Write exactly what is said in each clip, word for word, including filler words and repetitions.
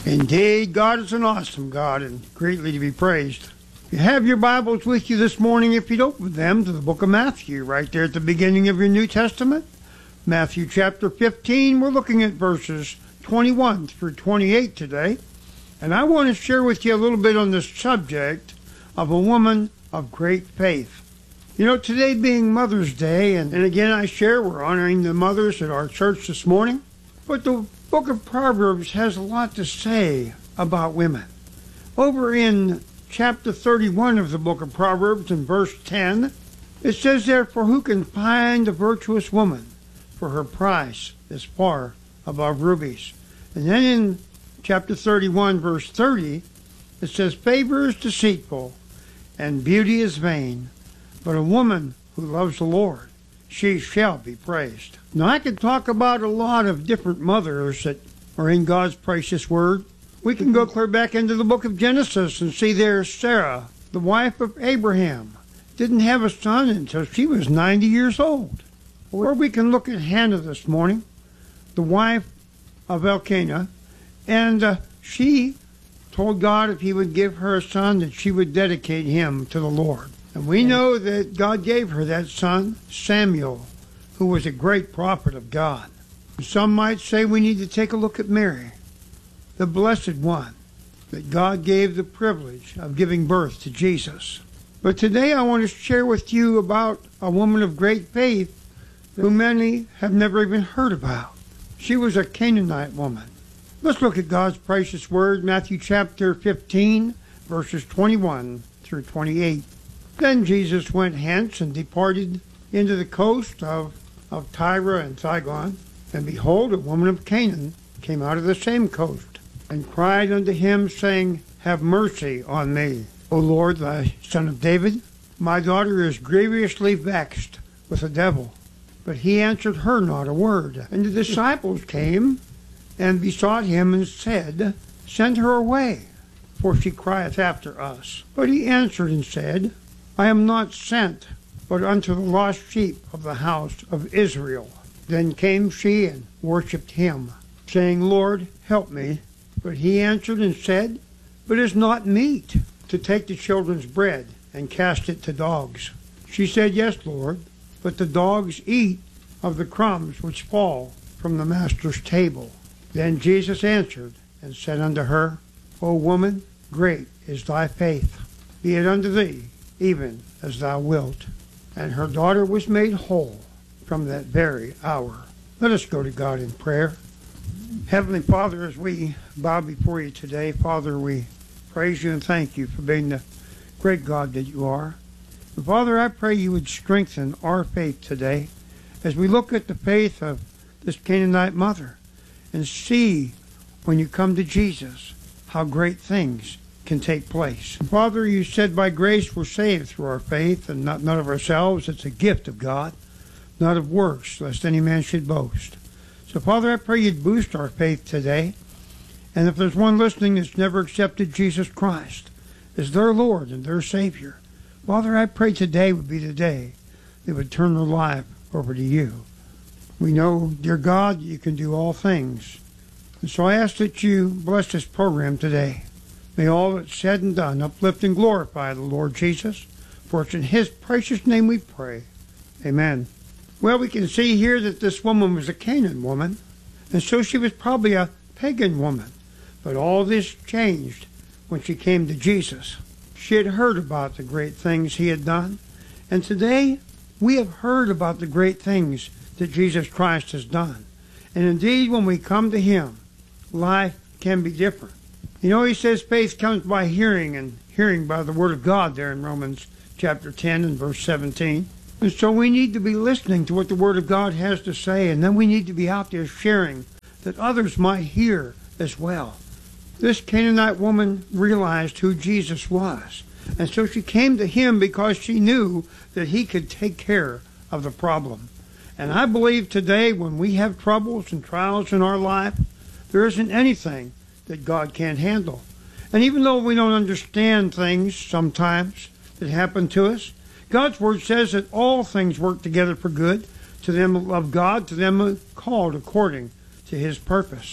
Indeed, God is an awesome God and greatly to be praised. You have your Bibles with you this morning if you'd open them to the book of Matthew, right there at the beginning of your New Testament. Matthew chapter fifteen, we're looking at verses twenty-one through twenty-eight today. And I want to share with you a little bit on the subject of a woman of great faith. You know, today being Mother's Day, and, and again I share, we're honoring the mothers at our church this morning. But the book of Proverbs has a lot to say about women. Over in chapter thirty-one of the book of Proverbs, in verse ten, it says, "Therefore, who can find a virtuous woman? For her price is far above rubies." And then in chapter thirty-one, verse thirty, it says, "Favor is deceitful, and beauty is vain, but a woman who loves the Lord, she shall be praised." Now, I could talk about a lot of different mothers that are in God's precious word. We can go clear back into the book of Genesis and see there Sarah, the wife of Abraham, didn't have a son until she was ninety years old. Or we can look at Hannah this morning, the wife of Elkanah, and uh, she told God if he would give her a son that she would dedicate him to the Lord. And we know that God gave her that son, Samuel, who was a great prophet of God. Some might say we need to take a look at Mary, the blessed one, that God gave the privilege of giving birth to Jesus. But today I want to share with you about a woman of great faith who many have never even heard about. She was a Canaanite woman. Let's look at God's precious word, Matthew chapter fifteen, verses twenty-one through twenty-eight. "Then Jesus went hence and departed into the coast of, of Tyre and Sidon. And behold, a woman of Canaan came out of the same coast, and cried unto him, saying, Have mercy on me, O Lord, thy son of David. My daughter is grievously vexed with the devil. But he answered her not a word. And the disciples came and besought him, and said, Send her away, for she crieth after us. But he answered and said, I am not sent, but unto the lost sheep of the house of Israel. Then came she and worshipped him, saying, Lord, help me. But he answered and said, But it is not meet to take the children's bread and cast it to dogs. She said, Yes, Lord, but the dogs eat of the crumbs which fall from the master's table. Then Jesus answered and said unto her, O woman, great is thy faith. Be it unto thee even as thou wilt. And her daughter was made whole from that very hour." Let us go to God in prayer. Heavenly Father, as we bow before you today, Father, we praise you and thank you for being the great God that you are. And Father, I pray you would strengthen our faith today as we look at the faith of this Canaanite mother and see, when you come to Jesus, how great things can take place. And Father, you said by grace we're saved through our faith, and not none of ourselves. It's a gift of God, not of works, lest any man should boast. So Father, I pray you'd boost our faith today. And if there's one listening that's never accepted Jesus Christ as their Lord and their Savior, Father, I pray today would be the day they would turn their life over to you. We know, dear God, you can do all things. And so I ask that you bless this program today. May all that's said and done uplift and glorify the Lord Jesus. For it's in his precious name we pray. Amen. Well, we can see here that this woman was a Canaan woman, and so she was probably a pagan woman. But all this changed when she came to Jesus. She had heard about the great things he had done, and today we have heard about the great things that Jesus Christ has done. And indeed, when we come to him, life can be different. You know, he says faith comes by hearing, and hearing by the word of God there in Romans chapter ten and verse seventeen. And so we need to be listening to what the word of God has to say, and then we need to be out there sharing that others might hear as well. This Canaanite woman realized who Jesus was, and so she came to him because she knew that he could take care of the problem. And I believe today when we have troubles and trials in our life, there isn't anything that God can't handle. And even though we don't understand things sometimes that happen to us, God's word says that all things work together for good to them who love God, to them who are called according to his purpose.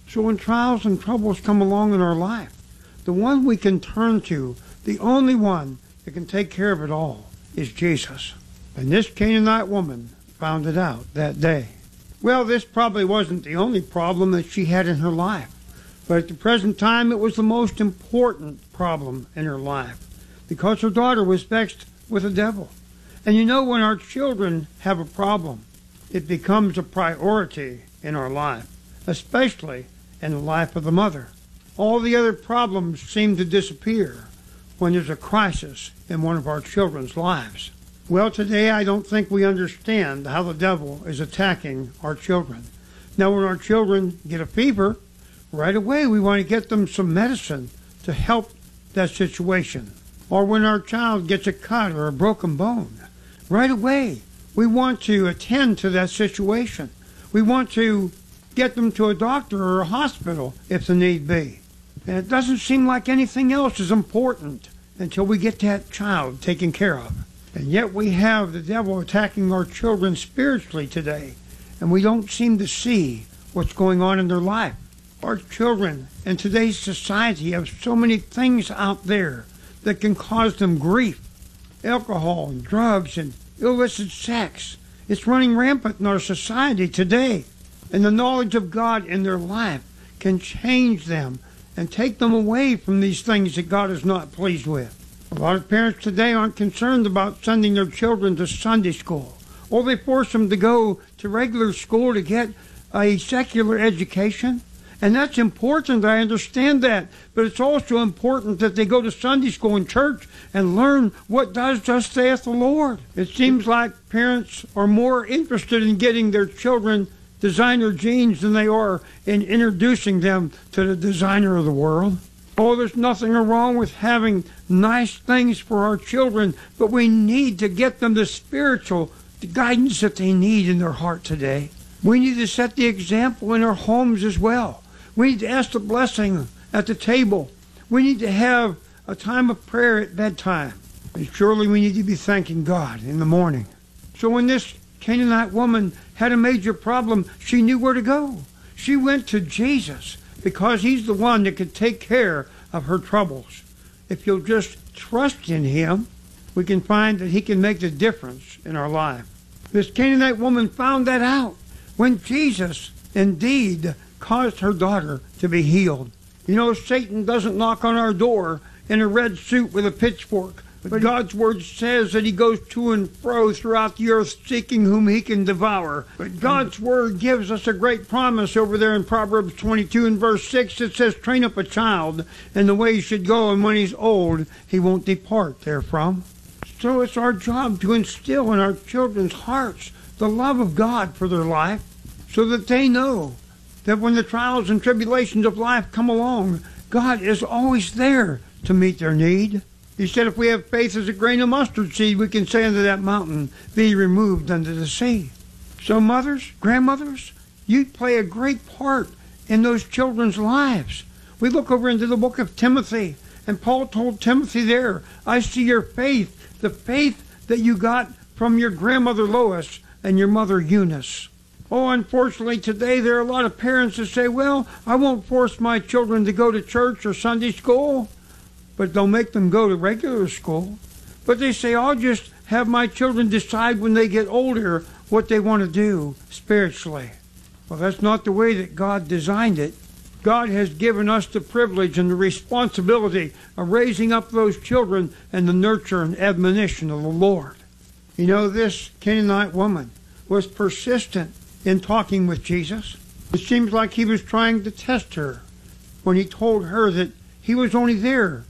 So when trials and troubles come along in our life, the one we can turn to, the only one that can take care of it all, is Jesus. And this Canaanite woman found it out that day. Well, this probably wasn't the only problem that she had in her life, but at the present time it was the most important problem in her life, because her daughter was vexed with the devil. And you know, when our children have a problem, it becomes a priority in our life, especially in the life of the mother. All the other problems seem to disappear when there's a crisis in one of our children's lives. Well, today I don't think we understand how the devil is attacking our children. Now, when our children get a fever, right away we want to get them some medicine to help that situation. Or when our child gets a cut or a broken bone, right away we want to attend to that situation. We want to get them to a doctor or a hospital if the need be. And it doesn't seem like anything else is important until we get that child taken care of. And yet we have the devil attacking our children spiritually today, and we don't seem to see what's going on in their life. Our children in today's society have so many things out there that can cause them grief. Alcohol and drugs and illicit sex. It's running rampant in our society today. And the knowledge of God in their life can change them and take them away from these things that God is not pleased with. A lot of parents today aren't concerned about sending their children to Sunday school, or they force them to go to regular school to get a secular education. And that's important, I understand that, but it's also important that they go to Sunday school and church and learn what does thus saith the Lord. It seems like parents are more interested in getting their children designer jeans than they are in introducing them to the designer of the world. Oh, there's nothing wrong with having nice things for our children, but we need to get them the spiritual guidance that they need in their heart today. We need to set the example in our homes as well. We need to ask the blessing at the table. We need to have a time of prayer at bedtime. And surely we need to be thanking God in the morning. So when this Canaanite woman had a major problem, she knew where to go. She went to Jesus because he's the one that could take care of her troubles. If you'll just trust in him, we can find that he can make the difference in our life. This Canaanite woman found that out when Jesus indeed caused her daughter to be healed. You know, Satan doesn't knock on our door in a red suit with a pitchfork, but God's word says that he goes to and fro throughout the earth seeking whom he can devour. But God's word gives us a great promise over there in Proverbs twenty-two and verse six. It says, train up a child in the way he should go, and when he's old, he won't depart therefrom. So it's our job to instill in our children's hearts the love of God for their life, so that they know that when the trials and tribulations of life come along, God is always there to meet their need. He said if we have faith as a grain of mustard seed, we can say unto that mountain, be removed unto the sea. So mothers, grandmothers, you play a great part in those children's lives. We look over into the book of Timothy, and Paul told Timothy there, I see your faith, the faith that you got from your grandmother Lois and your mother Eunice. Oh, unfortunately, today there are a lot of parents that say, well, I won't force my children to go to church or Sunday school, but they'll make them go to regular school. But they say, I'll just have my children decide when they get older what they want to do spiritually. Well, that's not the way that God designed it. God has given us the privilege and the responsibility of raising up those children in the nurture and admonition of the Lord. You know, this Canaanite woman was persistent in talking with Jesus. It seems like he was trying to test her when he told her that he was only there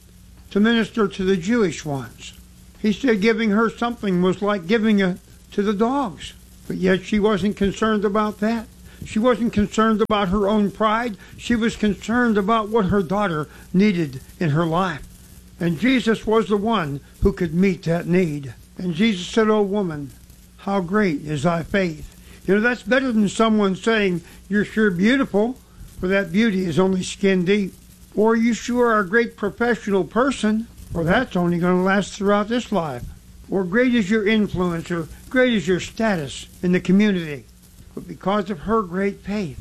to minister to the Jewish ones. He said giving her something was like giving it to the dogs. But yet she wasn't concerned about that. She wasn't concerned about her own pride. She was concerned about what her daughter needed in her life. And Jesus was the one who could meet that need. And Jesus said, O woman, how great is thy faith. You know, that's better than someone saying, you're sure beautiful, for that beauty is only skin deep. Or you sure are a great professional person, or that's only going to last throughout this life. Or great is your influence, or great is your status in the community. But because of her great faith,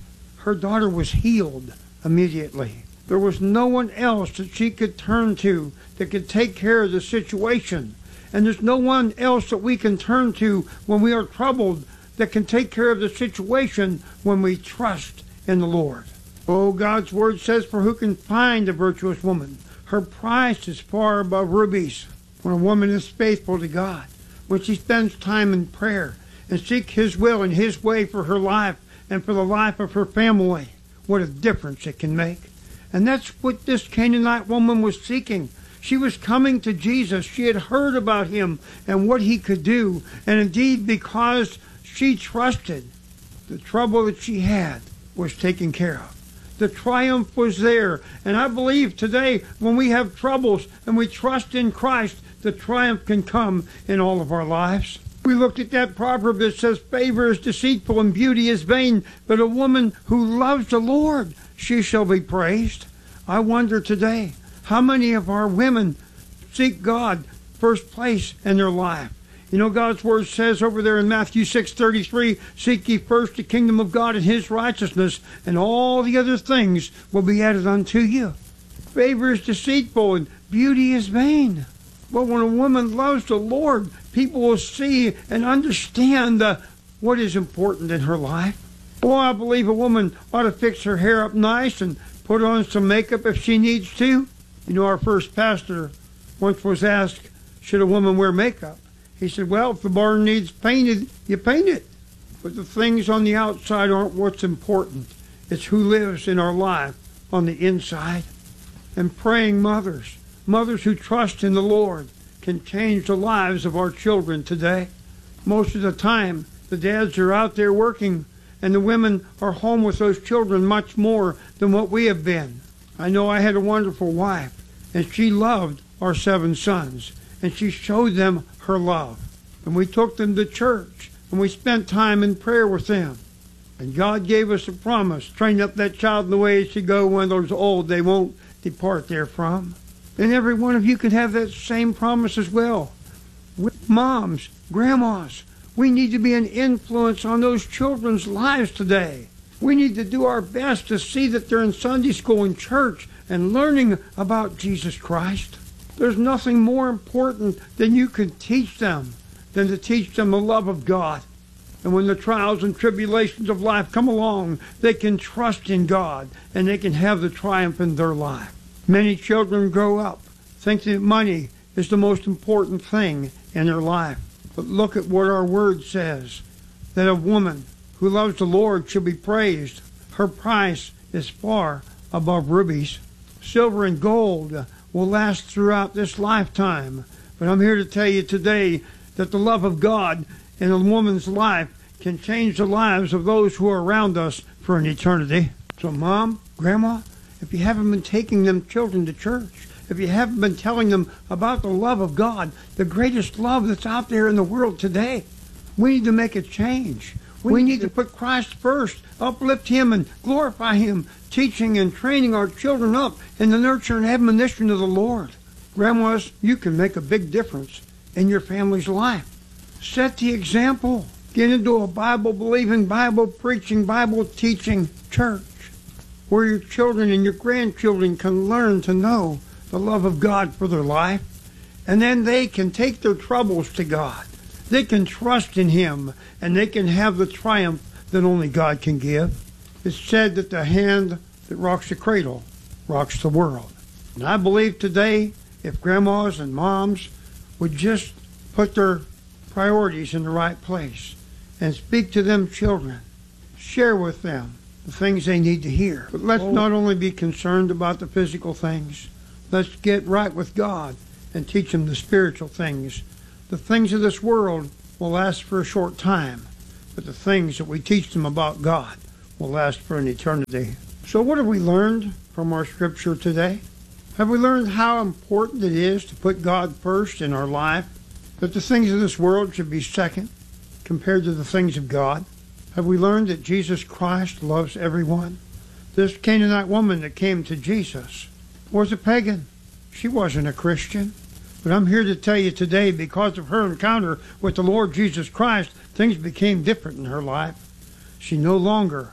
her daughter was healed immediately. There was no one else that she could turn to that could take care of the situation. And there's no one else that we can turn to when we are troubled that can take care of the situation when we trust in the Lord. Oh, God's word says, for who can find a virtuous woman? Her price is far above rubies. When a woman is faithful to God, when she spends time in prayer and seeks His will and His way for her life and for the life of her family, what a difference it can make. And that's what this Canaanite woman was seeking. She was coming to Jesus. She had heard about Him and what He could do. And indeed, because she trusted, the trouble that she had was taken care of. The triumph was there. And I believe today, when we have troubles and we trust in Christ, the triumph can come in all of our lives. We looked at that proverb that says, favor is deceitful and beauty is vain, but a woman who loves the Lord, she shall be praised. I wonder today, how many of our women seek God first place in their life? You know, God's word says over there in Matthew six thirty-three, seek ye first the kingdom of God and His righteousness, and all the other things will be added unto you. Favor is deceitful and beauty is vain. But when a woman loves the Lord, people will see and understand uh, what is important in her life. Well, I believe a woman ought to fix her hair up nice and put on some makeup if she needs to. You know, our first pastor once was asked, should a woman wear makeup? He said, well, if the barn needs painted, you paint it. But the things on the outside aren't what's important. It's who lives in our life on the inside. And praying mothers, mothers who trust in the Lord, can change the lives of our children today. Most of the time, the dads are out there working, and the women are home with those children much more than what we have been. I know I had a wonderful wife, and she loved our seven sons, and she showed them her love. And we took them to church, and we spent time in prayer with them. And God gave us a promise, train up that child in the way it should go. When they're old, they won't depart therefrom. And every one of you can have that same promise as well. With moms, grandmas, we need to be an influence on those children's lives today. We need to do our best to see that they're in Sunday school and church and learning about Jesus Christ. There's nothing more important than you can teach them than to teach them the love of God. And when the trials and tribulations of life come along, they can trust in God and they can have the triumph in their life. Many children grow up thinking that money is the most important thing in their life. But look at what our word says, that a woman who loves the Lord shall be praised. Her price is far above rubies. Silver and gold will last throughout this lifetime. But I'm here to tell you today that the love of God in a woman's life can change the lives of those who are around us for an eternity. So Mom, Grandma, if you haven't been taking them children to church, if you haven't been telling them about the love of God, the greatest love that's out there in the world today, we need to make a change. We need to put Christ first, uplift Him and glorify Him, teaching and training our children up in the nurture and admonition of the Lord. Grandmas, you can make a big difference in your family's life. Set the example. Get into a Bible-believing, Bible-preaching, Bible-teaching church where your children and your grandchildren can learn to know the love of God for their life. And then they can take their troubles to God. They can trust in Him, and they can have the triumph that only God can give. It's said that the hand that rocks the cradle rocks the world. And I believe today, if grandmas and moms would just put their priorities in the right place and speak to them children, share with them the things they need to hear. But let's oh. not only be concerned about the physical things. Let's get right with God and teach them the spiritual things. The things of this world will last for a short time, but the things that we teach them about God will last for an eternity. So what have we learned from our scripture today? Have we learned how important it is to put God first in our life? That the things of this world should be second compared to the things of God? Have we learned that Jesus Christ loves everyone? This Canaanite woman that came to Jesus was a pagan. She wasn't a Christian. But I'm here to tell you today, because of her encounter with the Lord Jesus Christ, things became different in her life. She no longer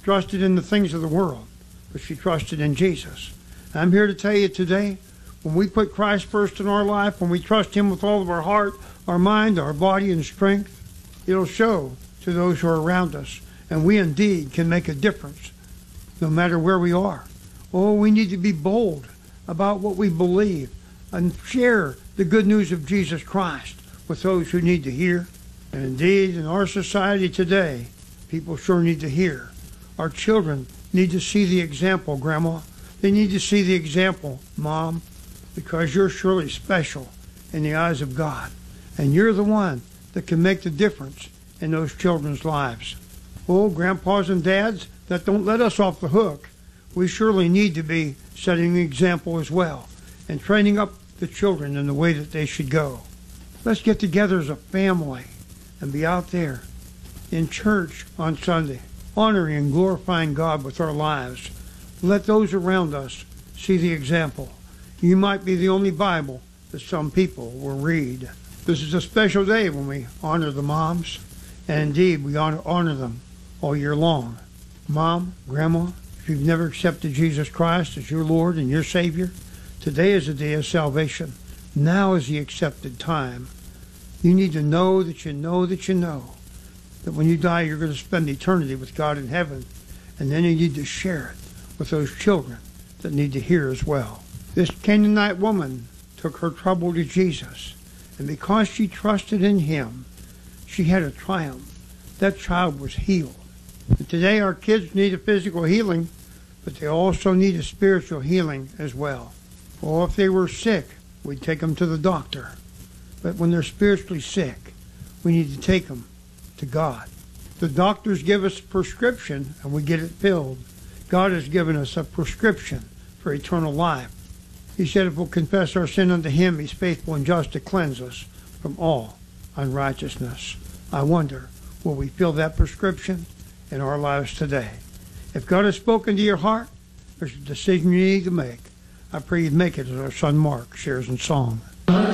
trusted in the things of the world, but she trusted in Jesus. And I'm here to tell you today, when we put Christ first in our life, when we trust Him with all of our heart, our mind, our body, and strength, it'll show to those who are around us. And we indeed can make a difference no matter where we are. Oh, we need to be bold about what we believe and share the good news of Jesus Christ with those who need to hear. And indeed, in our society today, people sure need to hear. Our children need to see the example, Grandma. They need to see the example, Mom, because you're surely special in the eyes of God. And you're the one that can make the difference in those children's lives. Oh, grandpas and dads, that don't let us off the hook. We surely need to be setting the example as well and training up the children in the way that they should go. Let's get together as a family and be out there in church on Sunday, honoring and glorifying God with our lives. Let those around us see the example. You might be the only Bible that some people will read. This is a special day when we honor the moms, and indeed we honor, honor them all year long. Mom, Grandma, if you've never accepted Jesus Christ as your Lord and your Savior, today is the day of salvation. Now is the accepted time. You need to know that you know that you know that when you die, you're going to spend eternity with God in heaven. And then you need to share it with those children that need to hear as well. This Canaanite woman took her trouble to Jesus. And because she trusted in Him, she had a triumph. That child was healed. And today our kids need a physical healing, but they also need a spiritual healing as well. Or if they were sick, we'd take them to the doctor. But when they're spiritually sick, we need to take them to God. The doctors give us a prescription and we get it filled. God has given us a prescription for eternal life. He said if we'll confess our sin unto Him, He's faithful and just to cleanse us from all unrighteousness. I wonder, will we fill that prescription in our lives today? If God has spoken to your heart, there's a decision you need to make. I pray you'd make it as our son Mark shares in song.